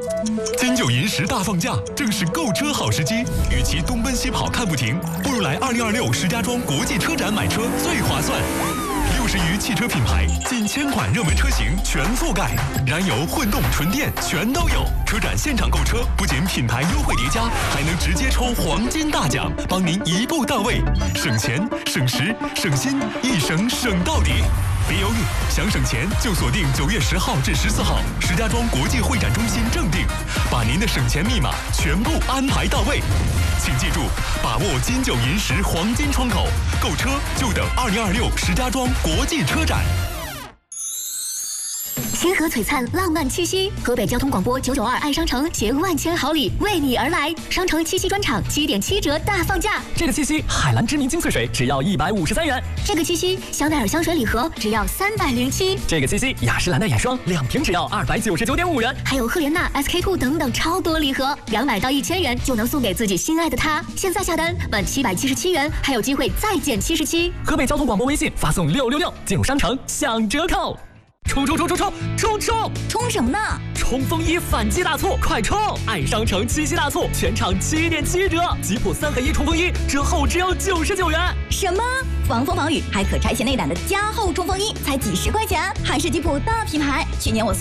金九银十大放价，正是购车好时机。与其东奔西跑看不停，不如来2026石家庄国际车展买车最划算。60余汽车品牌，近1000款热门车型全覆盖，燃油、混动、纯电全都有。车展现场购车，不仅品牌优惠叠加，还能直接抽黄金大奖，帮您一步到位，省钱、省时、省心，一省省到底。别犹豫，想省钱就锁定9月10号至14号，石家庄国际会展中心正定，把您的省钱密码全部安排到位。请记住，把握金九银十黄金窗口，购车就等2026石家庄国际车展。 星河璀璨，浪漫气息。河北交通广播992爱商城携万千好礼为你而来，商城七夕专场7.7折大放价。 这个七夕，海蓝之谜精粹水只要153元。 这个七夕，香奈儿香水礼盒只要307。 这个七夕，雅诗兰黛眼霜2瓶只要299.5元。 还有赫莲娜、SK2 等等超多礼盒，200到1000元就能送给自己心爱的他。现在下单满777元，还有机会再减77。 河北交通广播微信发送666，进入商城享折扣。冲！ 冲什么呢？ 冲锋衣反击大促，快冲！爱商城七夕大促，全场7.7折，吉普3合1冲锋衣折后只要99元。 什么？防风防雨还可拆卸内胆的加厚冲锋衣才几10块钱，还是吉普大品牌。去年我